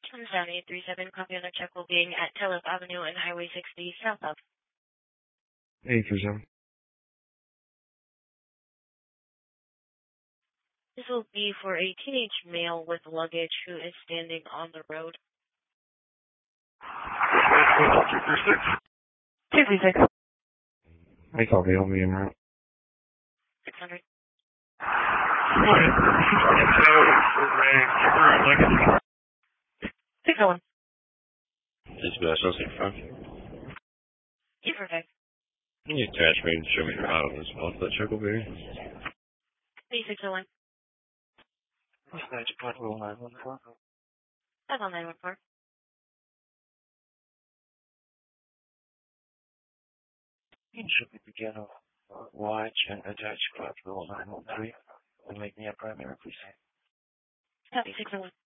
Down 837, copy on a check will being at Telep Avenue and Highway 60 south of. 837. This will be for a teenage male with luggage who is standing on the road. 236. I copy, I'll be in route. 600. Six oh one. Dispatch, I'll say front. Yeah, perfect. Can you attach me and show me your model as well for that Chuckleberry? 601. Dispatch, Potwell 914. That's on 914. Should we begin a watch and attach Potwell 913 and make me a primary, please? Copy 601.